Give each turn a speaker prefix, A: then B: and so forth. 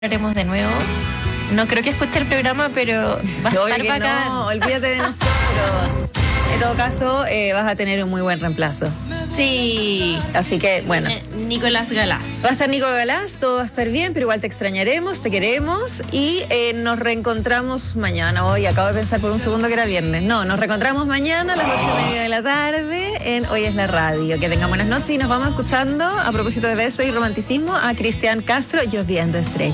A: Haremos de nuevo. No creo que escuche el programa, pero va a
B: Obvio
A: estar
B: que
A: bacán.
B: no, olvídate de nosotros. En todo caso, vas a tener un muy buen reemplazo.
A: Sí.
B: Así que, bueno.
A: Nicolás Galás.
B: Va a estar Nico Galás, todo va a estar bien, pero igual te extrañaremos, te queremos y nos reencontramos mañana. Hoy acabo de pensar por un segundo que era viernes. No, nos reencontramos mañana a las 8:30 de la tarde en Hoy es la Radio. Que tengan buenas noches y nos vamos escuchando, a propósito de beso y romanticismo, a Cristian Castro, Lloviendo Estrellas.